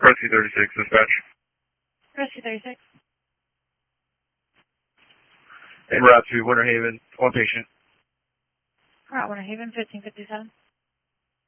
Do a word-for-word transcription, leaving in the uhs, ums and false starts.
Rescue thirty-six, dispatch. Rescue thirty-six. En route to Winter Haven, one patient. Route Winter Haven, fifteen fifty-seven.